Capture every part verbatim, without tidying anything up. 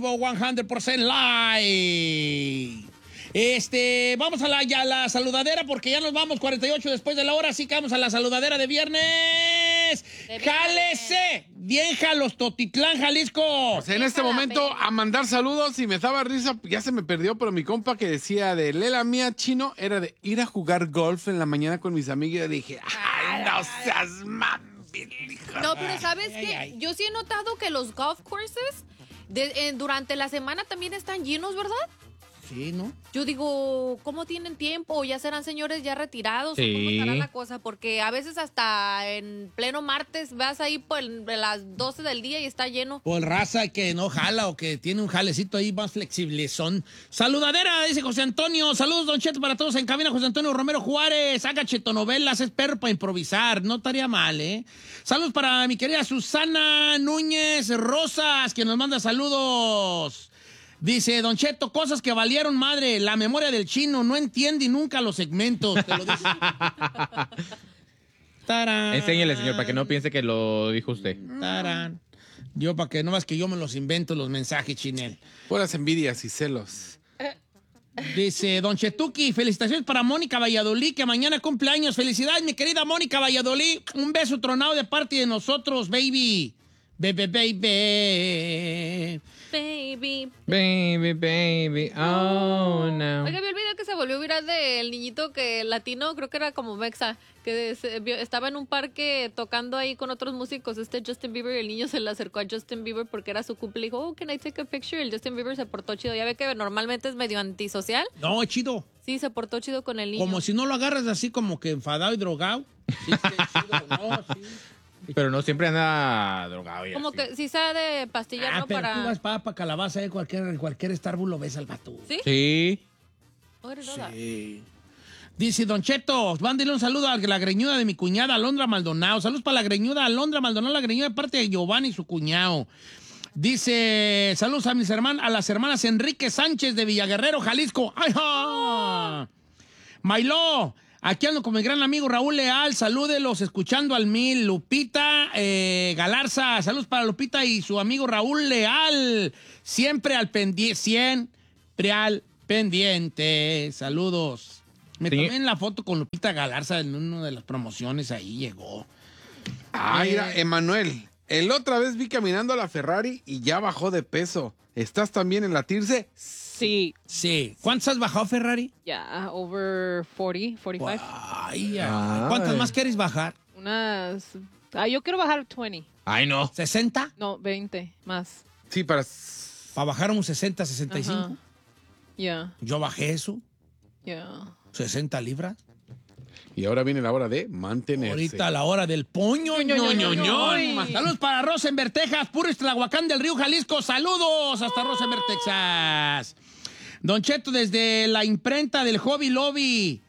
vivo, cien por ciento live. Este, vamos a la, ya, la saludadera porque ya nos vamos cuarenta y ocho después de la hora, así que vamos a la saludadera de viernes. ¡Jálese! Bien, Jalos, Totitlán, Jalisco. O sea, en este momento a mandar saludos y me daba risa, ya se me perdió, pero mi compa que decía de Lela mía chino era de ir a jugar golf en la mañana con mis amigos y dije, ¡ay, no seas mami! No, pero ¿sabes qué? Yo sí he notado que los golf courses de, eh, durante la semana también están llenos, ¿verdad? Sí, ¿no? Yo digo, ¿cómo tienen tiempo? ¿O ya serán señores ya retirados? Sí. ¿O cómo estará la cosa? Porque a veces hasta en pleno martes vas ahí por las doce del día y está lleno. Por raza que no jala o que tiene un jalecito ahí más flexible son. Saludadera, dice José Antonio. Saludos, Don Cheto, para todos en cabina. José Antonio Romero Juárez. Haga chetonovelas, es perro para improvisar. No estaría mal, ¿eh? Saludos para mi querida Susana Núñez Rosas, que nos manda saludos. Dice, Don Cheto, cosas que valieron madre. La memoria del chino no entiende nunca los segmentos. Te lo dice. Tarán. Enséñele, señor, para que no piense que lo dijo usted. Tarán. Yo, para que no vas que yo me los invento los mensajes, Chinel. Puras envidias y celos. Dice, Don Chetuki, felicitaciones para Mónica Valladolid, que mañana cumple años. Felicidades, mi querida Mónica Valladolid. Un beso tronado de parte de nosotros, baby. Bebe, baby. Baby. Baby, baby, oh no. Oiga, me olvidé que se volvió viral del niñito que latino, creo que era como mexa, que se vio- estaba en un parque tocando ahí con otros músicos, este Justin Bieber, y el niño se le acercó a Justin Bieber porque era su cumple y dijo, oh, can I take a picture? Y el Justin Bieber se portó chido. Ya ve que normalmente es medio antisocial. No, es chido. Sí, se portó chido con el niño. Como si no lo agarras así como que enfadado y drogado. Sí, sí, es chido. No, sí. Pero no siempre anda drogado. y Como así. que sí sabe de pastillar, Ah, ¿no? pero tú Para... vas para pa Calabaza, eh, cualquier, cualquier Starbucks lo ves al vato. ¿Sí? Sí. Oh, eres Roda. Sí. Dice Don Cheto, mándele un saludo a la greñuda de mi cuñada Alondra Maldonado. Saludos para la greñuda Alondra Maldonado, la greñuda de parte de Giovanni y su cuñado. Dice, saludos a mis hermanas, a las hermanas Enrique Sánchez de Villaguerrero, Jalisco. ¡Ay, ja! Mailó, aquí ando con mi gran amigo Raúl Leal, salúdelos, escuchando al mil. Lupita eh, Galarza, saludos para Lupita y su amigo Raúl Leal, siempre al pendiente, siempre al pendiente, saludos. Me Sí. tomé en la foto con Lupita Galarza en una de las promociones, ahí llegó. Ah, mira, Emanuel, el otra vez vi caminando a la Ferrari y ya bajó de peso. ¿Estás también en la Tirse? Sí, Sí. ¿Cuántos has bajado, Ferrari? ya, over cuarenta, cuarenta y cinco. Ay, ay. Ay. ¿Cuántas más quieres bajar? Unas... Ah, yo quiero bajar veinte. Ay, no. ¿sesenta? No, veinte más. Sí, para... Para bajar unos sesenta, sesenta y cinco. Ajá. Ya, Yo bajé eso, ya. sesenta libras. Y ahora viene la hora de mantenerse. Ahorita a la hora del poño, ño, ño, ño. Saludos para Rosenberg, Texas, puro Tlahuacán del Río Jalisco. Saludos hasta Rosenberg, Texas. Don Cheto, desde la imprenta del Hobby Lobby.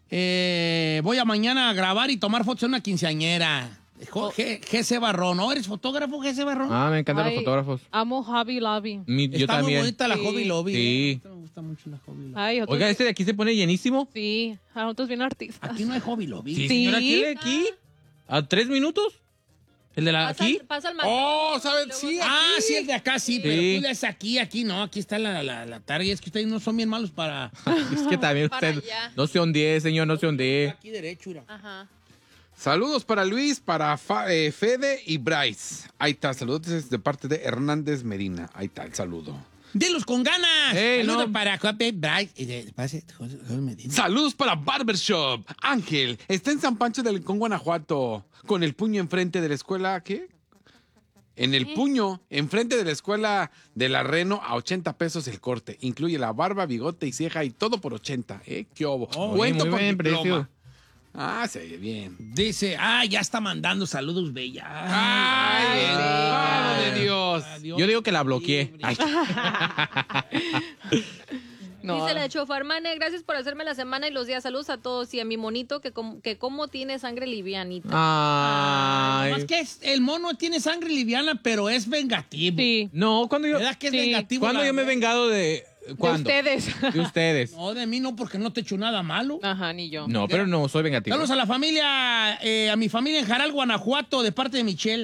Eh, voy a mañana a grabar y tomar fotos en una quinceañera. Jo- G- G.C. Barrón, ¿no? ¿Eres fotógrafo, G C. Barrón? Ah, me encantan Ay, los fotógrafos. Amo Hobby Lobby. Mi- yo Está muy también. bonita la Sí. Hobby Lobby. Sí. eh. Me gusta mucho la Hobby Lobby. Ay, otros- Oiga, este de aquí se pone llenísimo. Sí, a nosotros bien artistas. Aquí no hay Hobby Lobby. Sí, Sí. señora, ¿aquí de aquí? ¿A tres minutos? ¿El de la Pasa, aquí? pasa el Oh, ¿sabes? Sí, Ah, sí, el de acá sí, Sí. pero tú le das aquí, aquí no, aquí está la, la, la target. Es que ustedes no son bien malos para... Es que también Para usted... allá. No se ondee, señor, no se ondee. Aquí derecho, mira. Ajá. Saludos para Luis, para Fa- eh, Fede y Bryce. Ahí está, saludos de parte de Hernández Medina. Ahí está el saludo. ¡Dilos con ganas! Ey, Saludos no. para Jope Bright. Y de, pase, José- José Medina. Saludos para Barbershop. Ángel, está en San Pancho del Rincón, Guanajuato. Con el puño enfrente de la escuela, ¿qué? En el puño, enfrente de la escuela de la Reno, a ochenta pesos el corte. Incluye la barba, bigote y ceja y todo por ochenta, ¿eh? ¡Qué obo! Oh, Cuento muy con buen diploma. precio. Ah, se ve bien. Dice, ah, ya está mandando saludos, bella. ¡Ay, el pavo de Dios! Adiós. Yo digo que la bloqueé. Ay, No, Dice la chofarmane, gracias por hacerme la semana y los días. Saludos a todos y a mi monito que, com- que como tiene sangre livianita. Ay. Más que es- el mono tiene sangre liviana, pero es vengativo. sí, No, cuando yo... ¿Verdad que es Sí. vengativo? ¿Cuándo la- yo me he vengado de... de ¿Cuándo? ustedes. De ustedes. No, de mí no, porque no te he hecho nada malo. Ajá, ni yo. No, pero no soy vengativo. Saludos a la familia, eh, a mi familia en Jaral, Guanajuato, de parte de Michelle.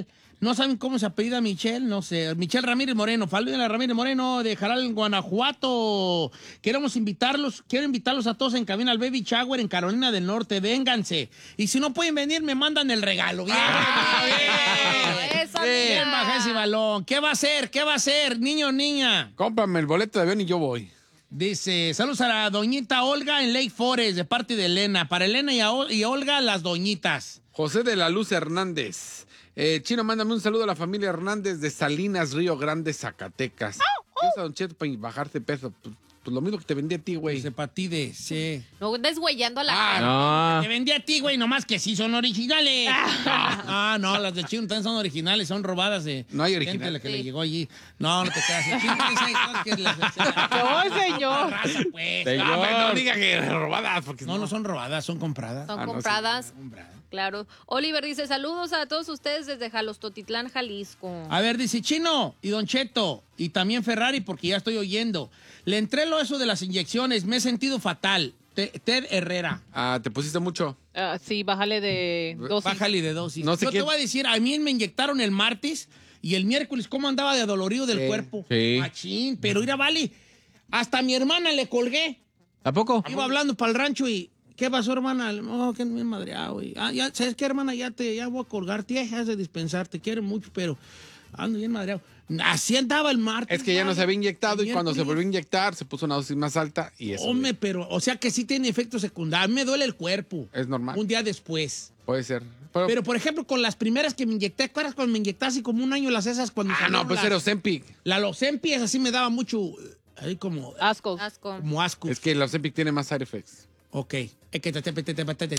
No saben cómo se apellida Michelle, no sé. Michelle Ramírez Moreno, Fabiola Ramírez Moreno de Jaral, Guanajuato. Queremos invitarlos, quiero invitarlos a todos en cabina al Baby Shower en Carolina del Norte. Vénganse. Y si no pueden venir, me mandan el regalo. Bien, Ah, bien. Esa Bien, amiga. baja ese balón. ¿Qué va a hacer? ¿Qué va a hacer, niño o niña? Cómprame el boleto de avión y yo voy. Dice, saludos a la doñita Olga en Lake Forest, de parte de Elena. Para Elena y, a Ol- y Olga, las doñitas. José de la Luz Hernández. Eh, Chino, mándame un saludo a la familia Hernández de Salinas, Río Grande, Zacatecas. ¿Qué usa Don Cheto para bajarte peso? Pues, pues lo mismo que te vendí a ti, güey. Dice, para ti de, sí. No deshuellando a la Ah, Te No. vendí a ti, güey, nomás que sí son originales. Ah, no, las de Chino también son originales, son robadas de No hay gente original. a la que le Sí. llegó allí. No, no te creas. El Chino también sabe cosas que las- No, señor. raza, pues. Señor. Ah, pero no diga que robadas, porque No, no son robadas, son compradas. Son Ah, no, sí. compradas. Compradas. Claro. Oliver dice, saludos a todos ustedes desde Jalostotitlán, Jalisco. A ver, dice Chino y Don Cheto y también Ferrari, porque ya estoy oyendo. Le entré lo eso de las inyecciones, me he sentido fatal. Te- Ted Herrera. Ah, te pusiste mucho. Ah, sí, bájale de dosis. Bájale de dosis. No sé Yo qué- te voy a decir, a mí me inyectaron el martes y el miércoles, ¿cómo andaba de adolorido del Sí. cuerpo? Sí. Machín, pero mira, vale, hasta a mi hermana le colgué. ¿A poco? Iba hablando para el rancho y, ¿qué pasó, hermana? Oh, que me madreado, güey. Ah, ya, ¿sabes qué, hermana? Ya te, ya voy a colgar, tía, has de dispensar, te quiero mucho, pero ando bien madreado. Así andaba el martes. Es que ya no vale. se había inyectado El y cuando se miércoles. volvió a inyectar se puso una dosis más alta y eso. Hombre, pero, o sea que sí tiene efectos secundarios. Me duele el cuerpo. Es normal. Un día después. Puede ser. Pero, Pero, por ejemplo, con las primeras que me inyecté, ¿te acuerdas cuando me inyecté hace como un año las esas? Cuando ah, salieron no, pues las- era Ozempic. La Lozempi, esa sí me daba mucho, eh, ahí como, Ascos. Asco. como asco. Es que el Ozempic tiene más side effects. Ok. Es que te- te- te- te- te- te-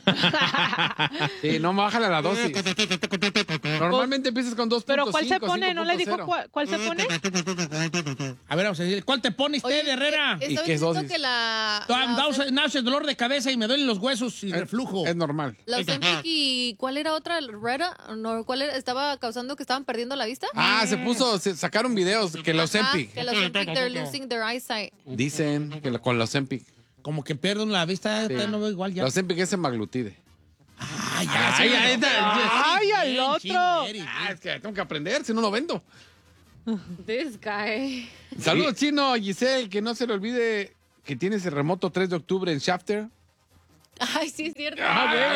Sí, no, bájale la dosis. Normalmente empiezas con dos punto cinco. Pero ¿cuál se pone? ¿No le dijo cinco punto cero. cuál, cuál se pone? A ver, vamos a decir, ¿cuál te pone usted, Oye, Herrera? eh, ¿Y estaba qué diciendo dosis? que la... Da- la náusea- náuseas, dolor de cabeza y me duelen los huesos y Es- reflujo. Es normal. La Ozempic y ¿cuál era otra? ¿Rera? No, ¿cuál era? ¿Estaba causando que estaban perdiendo la vista? Ah, se puso, se sacaron videos que el Ajá, Ozempic. que la Ozempic, they're losing their eyesight. Dicen que lo- con el Ozempic. Como que pierdo la vista, Sí. ya no veo igual ya. El Ozempic es semaglutide. Ay, ya, Ay, sí, ay, no. ay, al Bien, otro. chino, Eric. Ah, es que tengo que aprender, si no lo vendo. This guy. Saludos, Chino, Giselle, que no se le olvide que tienes el remoto tres de octubre en Shafter. Ay, sí es cierto.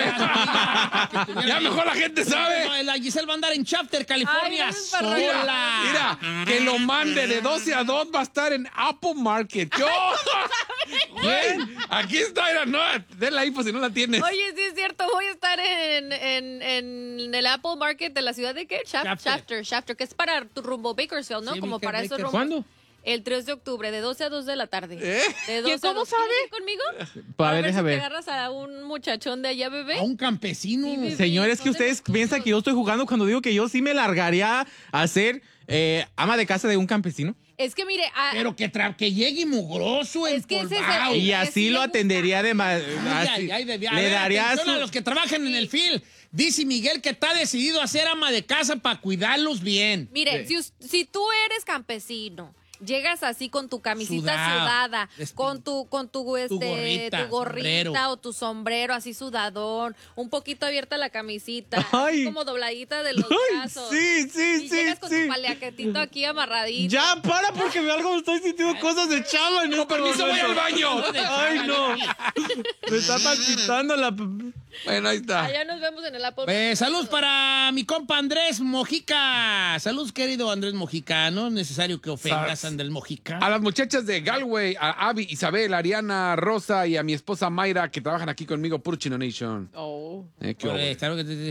Ya mejor la gente sabe. No, la Giselle va a andar en Shafter, California, Ay, no, para arriba. sola. Mira, que lo mande de doce a dos, va a estar en Apple Market. Yo. Güey, aquí está, mira, no, denla ahí, pues si no la tienes. Oye, sí es cierto, voy a estar en, en, en el Apple Market de la ciudad de qué? Shaf- Shafter. Shafter, Shafter, que es para tu rumbo Bakersfield, ¿no? Sí, Como Baker- para esos Baker- rumbos. ¿Cuándo? El tres de octubre, de doce a dos de la tarde. ¿Eh? De ¿Quién, doce a cómo dos. sabe? ¿Quieres ir conmigo? Para ver, ver deja si te ver. agarras a un muchachón de allá, bebé. A un campesino. Sí, Señor, es que ¿dónde ustedes los piensan que yo estoy jugando cuando digo que yo sí me largaría a ser eh, ama de casa de un campesino. Es que mire, a- Pero que, tra- que llegue mugroso, Es que ese es el- empolvado. Ay, Y ese así sí lo le atendería de más. Ay, ay, ay, de- a le ver, daría atención su... a los que trabajan en el field. Dice Miguel que está decidido a ser ama de casa para cuidarlos bien. mire, si, us- si tú eres campesino, llegas así con tu camisita Sudado. sudada, Este- con tu, con tu, este, gorrita, tu gorrita sombrero. o tu sombrero así sudadón, un poquito abierta la camisita, Ay. así como dobladita de los Ay, brazos. sí, sí, y sí, llegas con sí. tu paliaquetito aquí amarradito. Ya, para, porque me algo estoy sintiendo cosas de chava en este permiso, voy momento. al baño. Ay, no. Me está palpitando la... Bueno, ahí está. Allá nos vemos en el Apple. Eh, saludos para mi compa Andrés Mojica. Saludos, querido Andrés Mojica. No es necesario que ofendas a Andrés Mojica. A las muchachas de Galway, a Abby, Isabel, Ariana, Rosa y a mi esposa Mayra, que trabajan aquí conmigo, Puro Chino Nation. Oh. Eh, qué Por, obvio. eh, claro que te-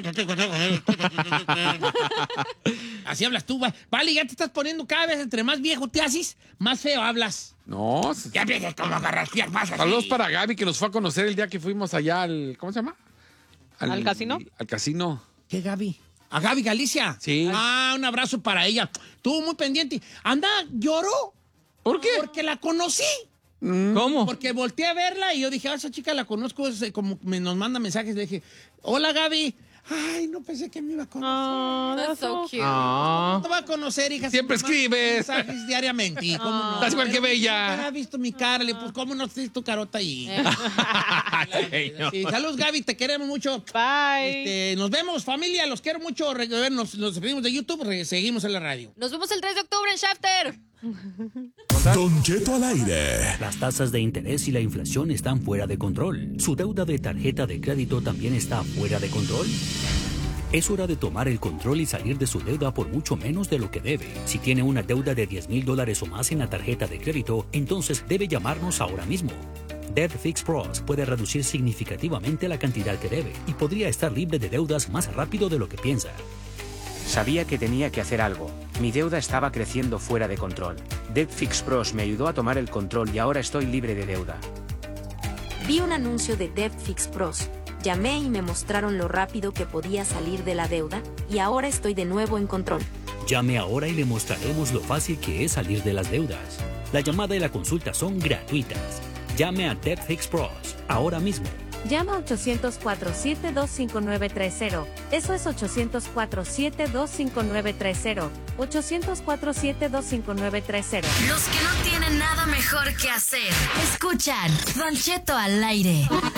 te- Así hablas tú, va- vale, ya te estás poniendo cada vez entre más viejo te haces, más feo hablas. No, s- Ya empiezas como a garrasquear más así. saludos para Gaby, que nos fue a conocer el día que fuimos allá al... ¿Cómo se llama? ¿Al casino? Al casino. ¿Qué, Gaby? ¿A Gaby Galicia? Sí. Ah, un abrazo para ella. Estuvo muy pendiente. Anda, lloró. ¿Por qué? Porque la conocí. ¿Cómo? Porque volteé a verla y yo dije, ah, esa chica la conozco, es, eh, como me nos manda mensajes. Le dije, hola Gaby. Ay, no pensé que me iba a conocer. Oh, That's so cute. Ah. No te va a conocer, hija. Siempre si me mandas escribes. mensajes diariamente. ¿Y cómo no? Estás igual que Pero Bella. nunca has visto mi cara. Le, pues, ¿cómo no tienes tu carota ahí? Señor. Sí, saludos, Gaby. Te queremos mucho. Bye. Este, nos vemos, familia. Los quiero mucho. Re- a ver, Nos, nos despedimos de YouTube. re- Seguimos en la radio. Nos vemos el tres de octubre en Shafter. Don Cheto al aire. Las tasas de interés y la inflación están fuera de control. ¿Su deuda de tarjeta de crédito también está fuera de control? Es hora de tomar el control y salir de su deuda por mucho menos de lo que debe. Si tiene una deuda de diez mil dólares o más en la tarjeta de crédito, entonces debe llamarnos ahora mismo. Debt Fix Pros puede reducir significativamente la cantidad que debe y podría estar libre de deudas más rápido de lo que piensa. Sabía que tenía que hacer algo. Mi deuda estaba creciendo fuera de control. Debt Fix Pros me ayudó a tomar el control y ahora estoy libre de deuda. Vi un anuncio de Debt Fix Pros. Llamé y me mostraron lo rápido que podía salir de la deuda, y ahora estoy de nuevo en control. Llame ahora y le mostraremos lo fácil que es salir de las deudas. La llamada y la consulta son gratuitas. Llame a Debt Fix Pros ahora mismo. Llama a ochocientos cuatro siete dos cinco nueve tres cero. Eso es ochocientos cuatro siete dos cinco nueve tres cero. ochocientos cuatro siete dos cinco nueve tres cero. Los que no tienen nada mejor que hacer. Escuchan Don Cheto al aire.